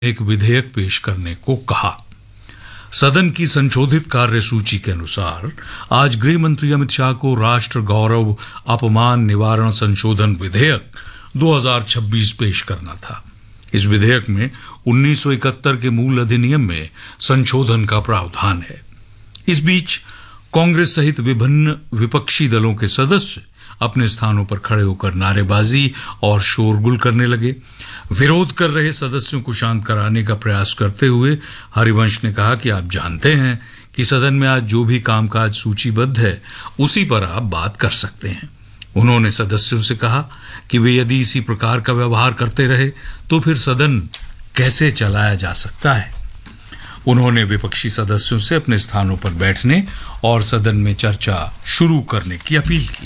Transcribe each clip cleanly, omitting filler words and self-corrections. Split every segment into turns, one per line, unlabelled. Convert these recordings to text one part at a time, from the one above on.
एक विधेयक पेश करने को कहा। सदन की संशोधित कार्यसूची के अनुसार आज गृह मंत्री अमित शाह को राष्ट्र गौरव अपमान निवारण संशोधन विधेयक 2026 पेश करना था। इस विधेयक में 1971 के मूल अधिनियम में संशोधन का प्रावधान है। इस बीच कांग्रेस सहित विभिन्न विपक्षी दलों के सदस्य अपने स्थानों पर खड़े होकर नारेबाजी और शोरगुल करने लगे। विरोध कर रहे सदस्यों को शांत कराने का प्रयास करते हुए हरिवंश ने कहा कि आप जानते हैं कि सदन में आज जो भी कामकाज सूचीबद्ध है उसी पर आप बात कर सकते हैं। उन्होंने सदस्यों से कहा कि वे यदि इसी प्रकार का व्यवहार करते रहे तो फिर सदन कैसे चलाया जा सकता है। उन्होंने विपक्षी सदस्यों से अपने स्थानों पर बैठने और सदन में चर्चा शुरू करने की अपील की।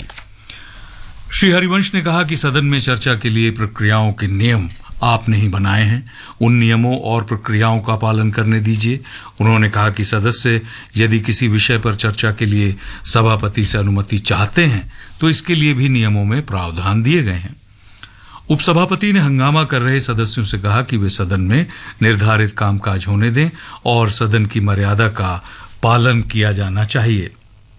श्री हरिवंश ने कहा कि सदन में चर्चा के लिए प्रक्रियाओं के नियम आपने ही बनाए हैं, उन नियमों और प्रक्रियाओं का पालन करने दीजिए। उन्होंने कहा कि सदस्य यदि किसी विषय पर चर्चा के लिए सभापति से अनुमति चाहते हैं तो इसके लिए भी नियमों में प्रावधान दिए गए हैं। उपसभापति ने हंगामा कर रहे सदस्यों से कहा कि वे सदन में निर्धारित कामकाज होने दें और सदन की मर्यादा का पालन किया जाना चाहिए।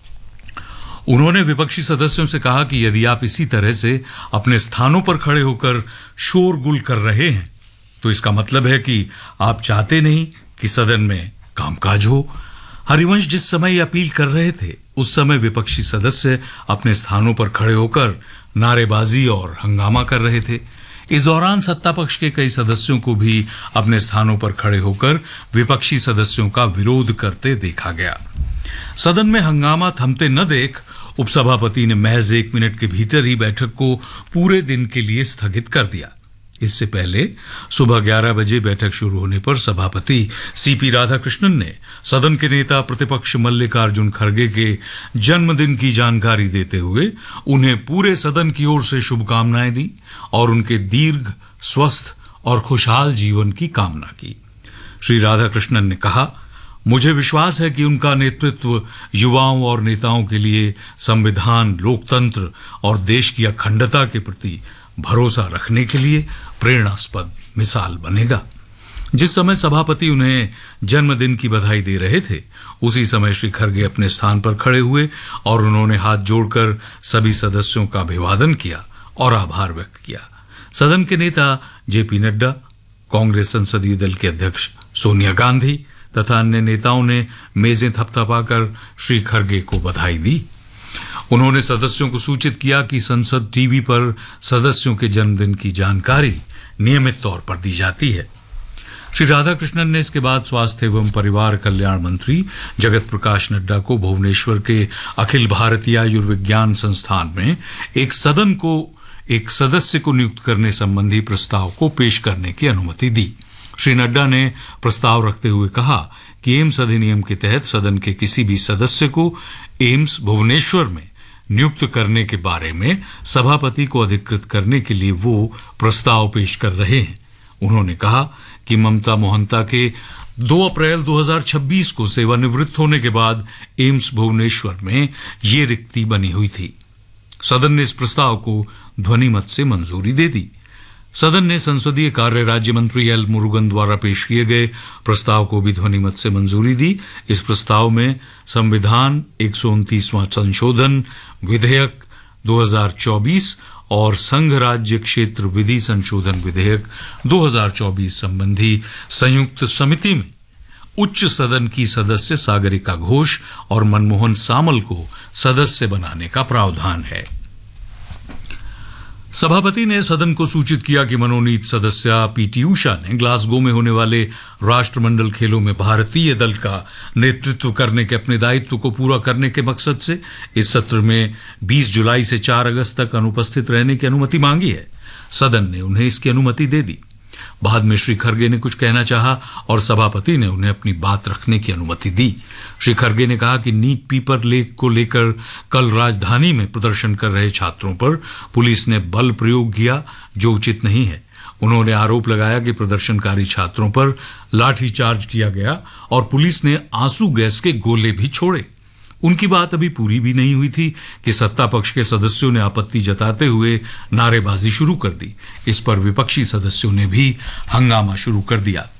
उन्होंने विपक्षी सदस्यों से कहा कि यदि आप इसी तरह से अपने स्थानों पर खड़े होकर शोरगुल कर रहे हैं तो इसका मतलब है कि आप चाहते नहीं कि सदन में कामकाज हो। हरिवंश जिस समय ये अपील कर रहे थे उस समय विपक्षी सदस्य अपने स्थानों पर खड़े होकर नारेबाजी और हंगामा कर रहे थे। इस दौरान सत्ता पक्ष के कई सदस्यों को भी अपने स्थानों पर खड़े होकर विपक्षी सदस्यों का विरोध करते देखा गया। सदन में हंगामा थमते न देख उपसभापति ने महज 1 मिनट के भीतर ही बैठक को पूरे दिन के लिए स्थगित कर दिया। इससे पहले सुबह 11 बजे बैठक शुरू होने पर सभापति सीपी राधाकृष्णन ने सदन के नेता प्रतिपक्ष मल्लिकार्जुन खड़गे के जन्मदिन की जानकारी देते हुए उन्हें पूरे सदन की ओर से शुभकामनाएं दी और उनके दीर्घ, स्वस्थ और खुशहाल जीवन की कामना की। श्री राधाकृष्णन ने कहा, मुझे विश्वास है कि उनका नेतृत्व युवाओं और नेताओं के लिए संविधान, लोकतंत्र और देश की अखंडता के प्रति भरोसा रखने के लिए प्रेरणास्पद मिसाल बनेगा। जिस समय सभापति उन्हें जन्मदिन की बधाई दे रहे थे उसी समय श्री खड़गे अपने स्थान पर खड़े हुए और उन्होंने हाथ जोड़कर सभी सदस्यों का अभिवादन किया और आभार व्यक्त किया। सदन के नेता जेपी नड्डा, कांग्रेस संसदीय दल के अध्यक्ष सोनिया गांधी तथा अन्य नेताओं ने मेजें थपथपाकर श्री खड़गे को बधाई दी। उन्होंने सदस्यों को सूचित किया कि संसद टीवी पर सदस्यों के जन्मदिन की जानकारी नियमित तौर पर दी जाती है। श्री राधाकृष्णन ने इसके बाद स्वास्थ्य एवं परिवार कल्याण मंत्री जगत प्रकाश नड्डा को भुवनेश्वर के अखिल भारतीय आयुर्विज्ञान संस्थान में एक सदस्य को नियुक्त करने संबंधी प्रस्ताव को पेश करने की अनुमति दी। श्री नड्डा ने प्रस्ताव रखते हुए कहा कि एम्स अधिनियम के तहत सदन के किसी भी सदस्य को एम्स भुवनेश्वर में नियुक्त करने के बारे में सभापति को अधिकृत करने के लिए वो प्रस्ताव पेश कर रहे हैं। उन्होंने कहा कि ममता मोहंता के 2 अप्रैल 2026 को सेवानिवृत्त होने के बाद एम्स भुवनेश्वर में ये रिक्ति बनी हुई थी। सदन ने इस प्रस्ताव को ध्वनिमत से मंजूरी दे दी। सदन ने संसदीय कार्य राज्य मंत्री एल मुरुगन द्वारा पेश किए गए प्रस्ताव को भी ध्वनिमत से मंजूरी दी। इस प्रस्ताव में संविधान 129वां संशोधन विधेयक 2024 और संघ राज्य क्षेत्र विधि संशोधन विधेयक 2024 संबंधी संयुक्त समिति में उच्च सदन की सदस्य सागरिका घोष और मनमोहन सामल को सदस्य बनाने का प्रावधान है। सभापति ने सदन को सूचित किया कि मनोनीत सदस्य पीटी उषा ने ग्लासगो में होने वाले राष्ट्रमंडल खेलों में भारतीय दल का नेतृत्व करने के अपने दायित्व को पूरा करने के मकसद से इस सत्र में 20 जुलाई से 4 अगस्त तक अनुपस्थित रहने की अनुमति मांगी है। सदन ने उन्हें इसकी अनुमति दे दी। बाद में श्री खड़गे ने कुछ कहना चाहा और सभापति ने उन्हें अपनी बात रखने की अनुमति दी। श्री खड़गे ने कहा कि नीट पेपर लीक को लेकर कल राजधानी में प्रदर्शन कर रहे छात्रों पर पुलिस ने बल प्रयोग किया जो उचित नहीं है। उन्होंने आरोप लगाया कि प्रदर्शनकारी छात्रों पर लाठीचार्ज किया गया और पुलिस ने आंसू गैस के गोले भी छोड़े। उनकी बात अभी पूरी भी नहीं हुई थी कि सत्ता पक्ष के सदस्यों ने आपत्ति जताते हुए नारेबाजी शुरू कर दी। इस पर विपक्षी सदस्यों ने भी हंगामा शुरू कर दिया।